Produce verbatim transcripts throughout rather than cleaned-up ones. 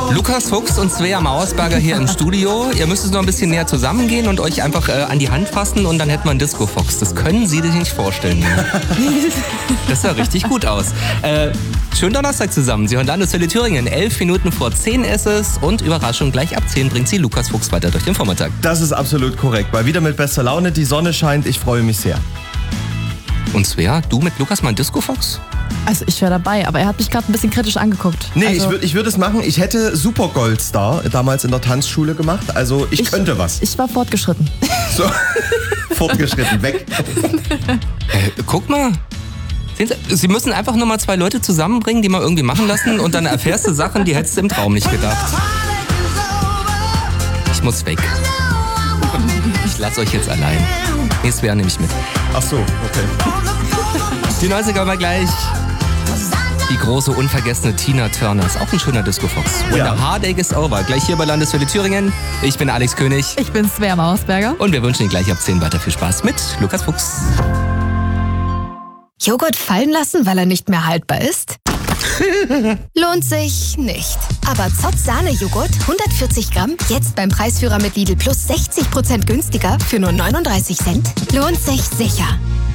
Lukas Fuchs und Svea Mauersberger hier im Studio. Ihr müsst es noch ein bisschen näher zusammengehen und euch einfach äh, an die Hand fassen und dann hätten wir einen Disco Fox. Das können Sie sich nicht vorstellen. Das sah richtig gut aus. Äh, schönen Donnerstag zusammen. Sie hören Landeswelle Thüringen. Elf Minuten vor zehn ist es und Überraschung, gleich ab zehn bringt Sie Lukas Fuchs weiter durch den Vormittag. Das ist absolut korrekt, weil wieder mit bester Laune, die Sonne scheint, ich freue mich sehr. Und Svea, du mit Lukas mal ein Disco Fox? Also ich wäre dabei, aber er hat mich gerade ein bisschen kritisch angeguckt. Nee, also, ich würde ich würd es machen. Ich hätte Super Goldstar damals in der Tanzschule gemacht. Also ich, ich könnte was. Ich war fortgeschritten. So, fortgeschritten, weg. Äh, guck mal. Sehen Sie, Sie müssen einfach nur mal zwei Leute zusammenbringen, die mal irgendwie machen lassen und dann erfährst du Sachen, die hättest du im Traum nicht gedacht. Ich muss weg. Ich lasse euch jetzt allein. Nee, Svea nehme ich mit. Ach so, okay. Die neunziger mal gleich. Die große, unvergessene Tina Turner ist auch ein schöner Disco-Fox. When Ja. the heartache is over. Gleich hier bei Landeswelle Thüringen. Ich bin Alex König. Ich bin Svea Mauersberger. Und wir wünschen Ihnen gleich ab zehn weiter viel Spaß mit Lukas Fuchs. Joghurt fallen lassen, weil er nicht mehr haltbar ist? Lohnt sich nicht. Aber Zott Sahne-Joghurt, hundertvierzig Gramm, jetzt beim Preisführer mit Lidl Plus sechzig Prozent günstiger für nur neununddreißig Cent. Lohnt sich sicher.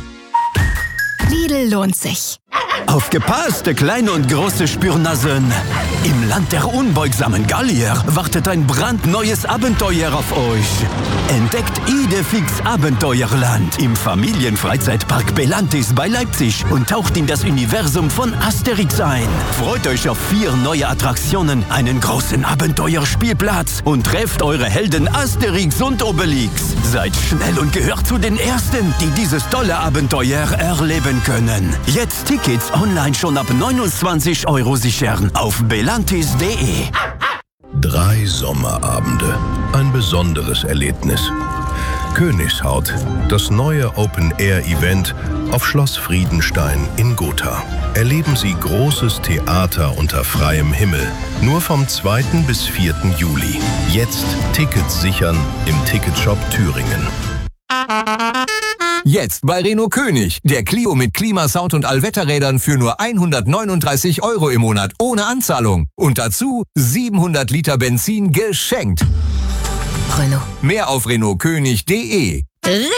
Lidl lohnt sich. Aufgepasst, kleine und große Spürnasen. Im Land der unbeugsamen Gallier wartet ein brandneues Abenteuer auf euch. Entdeckt Idefix Abenteuerland im Familienfreizeitpark Belantis bei Leipzig und taucht in das Universum von Asterix ein. Freut euch auf vier neue Attraktionen, einen großen Abenteuerspielplatz und trefft eure Helden Asterix und Obelix. Seid schnell und gehört zu den Ersten, die dieses tolle Abenteuer erleben können. Jetzt Tickets online schon ab neunundzwanzig Euro sichern auf belantis punkt de. Drei Sommerabende. Ein besonderes Erlebnis. Königshaut, das neue Open-Air-Event auf Schloss Friedenstein in Gotha. Erleben Sie großes Theater unter freiem Himmel. Nur vom zweiten bis vierten Juli. Jetzt Tickets sichern im Ticketshop Thüringen. Jetzt bei Renault König. Der Clio mit Klimasound und Allwetterrädern für nur hundertneununddreißig Euro im Monat ohne Anzahlung. Und dazu siebenhundert Liter Benzin geschenkt. Renault. Mehr auf renault könig punkt de.